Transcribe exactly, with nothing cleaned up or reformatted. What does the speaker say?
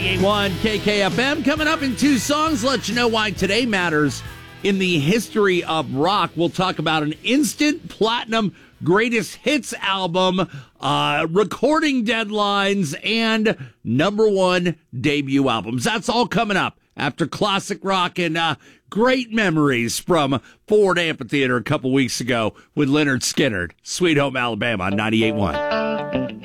ninety-eight point one K K F M. Coming up in two songs, let you know why today matters in the history of rock. We'll talk about an instant platinum greatest hits album, uh, recording deadlines, and number one debut albums. That's all coming up after classic rock and uh, great memories from Ford Amphitheater a couple weeks ago with Leonard Skinner. Sweet Home Alabama on ninety-eight point one.